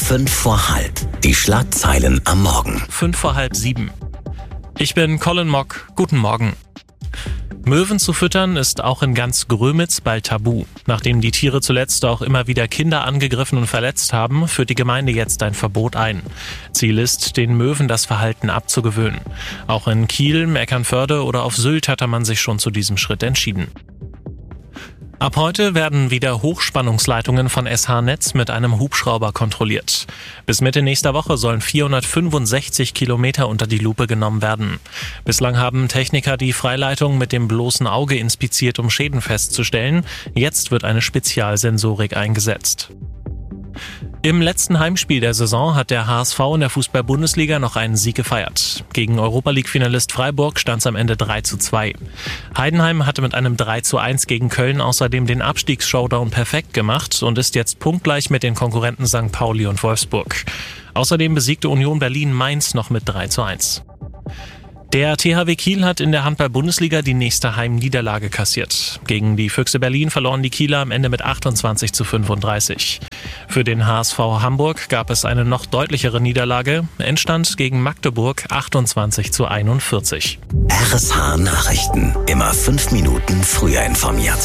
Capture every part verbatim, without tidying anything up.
Fünf vor halb. Die Schlagzeilen am Morgen. Fünf vor halb sieben. Ich bin Colin Mock. Guten Morgen. Möwen zu füttern ist auch in ganz Grömitz bald tabu. Nachdem die Tiere zuletzt auch immer wieder Kinder angegriffen und verletzt haben, führt die Gemeinde jetzt ein Verbot ein. Ziel ist, den Möwen das Verhalten abzugewöhnen. Auch in Kiel, Eckernförde oder auf Sylt hatte man sich schon zu diesem Schritt entschieden. Ab heute werden wieder Hochspannungsleitungen von S H-Netz mit einem Hubschrauber kontrolliert. Bis Mitte nächster Woche sollen vierhundertfünfundsechzig Kilometer unter die Lupe genommen werden. Bislang haben Techniker die Freileitung mit dem bloßen Auge inspiziert, um Schäden festzustellen. Jetzt wird eine Spezialsensorik eingesetzt. Im letzten Heimspiel der Saison hat der H S V in der Fußball-Bundesliga noch einen Sieg gefeiert. Gegen Europa-League-Finalist Freiburg stand es am Ende drei zu zwei. Heidenheim hatte mit einem drei zu eins gegen Köln außerdem den Abstiegs-Showdown perfekt gemacht und ist jetzt punktgleich mit den Konkurrenten Sankt Pauli und Wolfsburg. Außerdem besiegte Union Berlin Mainz noch mit drei zu eins. Der T H W Kiel hat in der Handball-Bundesliga die nächste Heimniederlage kassiert. Gegen die Füchse Berlin verloren die Kieler am Ende mit achtundzwanzig zu fünfunddreißig. Für den H S V Hamburg gab es eine noch deutlichere Niederlage. Endstand gegen Magdeburg achtundzwanzig zu einundvierzig. R S H Nachrichten. Immer fünf Minuten früher informiert.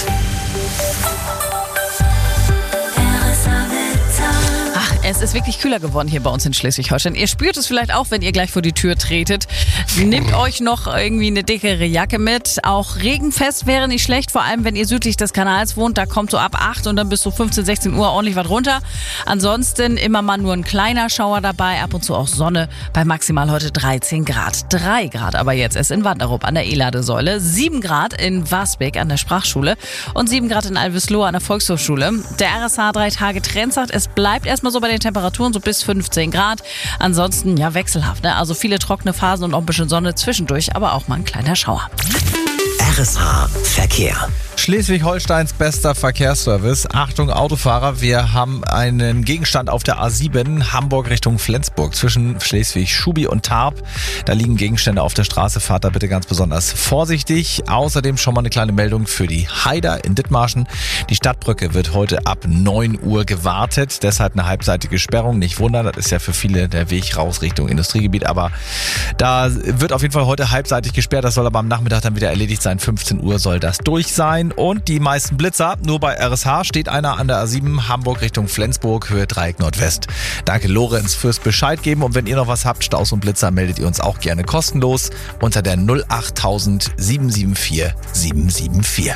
Es ist wirklich kühler geworden hier bei uns in Schleswig-Holstein. Ihr spürt es vielleicht auch, wenn ihr gleich vor die Tür tretet. Nehmt euch noch irgendwie eine dickere Jacke mit. Auch regenfest wäre nicht schlecht, vor allem wenn ihr südlich des Kanals wohnt. Da kommt so ab acht und dann bis so fünfzehn, sechzehn Uhr ordentlich was runter. Ansonsten immer mal nur ein kleiner Schauer dabei, ab und zu auch Sonne bei maximal heute dreizehn Grad. drei Grad aber jetzt erst in Wanderup an der E-Ladesäule, sieben Grad in Wasbeck an der Sprachschule und sieben Grad in Alveslohe an der Volkshochschule. Der R S H drei Tage Trend sagt, es bleibt erstmal so bei den Temperaturen so bis fünfzehn Grad. Ansonsten ja wechselhaft, ne? Also viele trockene Phasen und auch ein bisschen Sonne zwischendurch, aber auch mal ein kleiner Schauer. R S H Verkehr. Schleswig-Holsteins bester Verkehrsservice. Achtung Autofahrer, wir haben einen Gegenstand auf der A sieben Hamburg Richtung Flensburg zwischen Schleswig-Schubi und Tarp. Da liegen Gegenstände auf der Straße, fahrt da bitte ganz besonders vorsichtig. Außerdem schon mal eine kleine Meldung für die Haider in Dithmarschen. Die Stadtbrücke wird heute ab neun Uhr gewartet, deshalb eine halbseitige Sperrung. Nicht wundern, das ist ja für viele der Weg raus Richtung Industriegebiet, aber da wird auf jeden Fall heute halbseitig gesperrt. Das soll aber am Nachmittag dann wieder erledigt sein. fünfzehn Uhr soll das durch sein. Und die meisten Blitzer, nur bei R S H steht einer an der A sieben Hamburg Richtung Flensburg, Höhe Dreieck Nordwest. Danke Lorenz fürs Bescheid geben und wenn ihr noch was habt, Staus und Blitzer, meldet ihr uns auch gerne kostenlos unter der null acht tausend sieben sieben vier sieben sieben vier.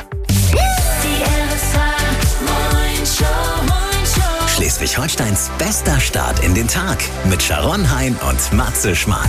Schleswig-Holsteins bester Start in den Tag mit Sharon Hein und Matze Schmark.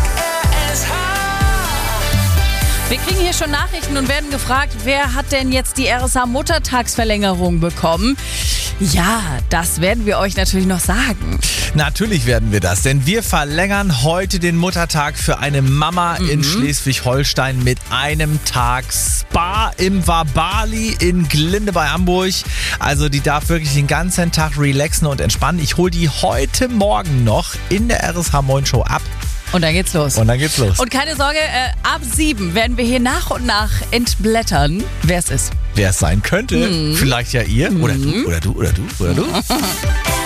Wir kriegen hier schon Nachrichten und werden gefragt, wer hat denn jetzt die R S H-Muttertagsverlängerung bekommen? Ja, das werden wir euch natürlich noch sagen. Natürlich werden wir das, denn wir verlängern heute den Muttertag für eine Mama mhm. in Schleswig-Holstein mit einem Tag Spa im Wabali in Glinde bei Hamburg. Also die darf wirklich den ganzen Tag relaxen und entspannen. Ich hole die heute Morgen noch in der R S H Moin Show ab. Und dann geht's los. Und dann geht's los. Und keine Sorge, äh, ab sieben werden wir hier nach und nach entblättern, wer es ist. Wer es sein könnte. Mhm. Vielleicht ja ihr. Oder du, oder du, oder du, oder du.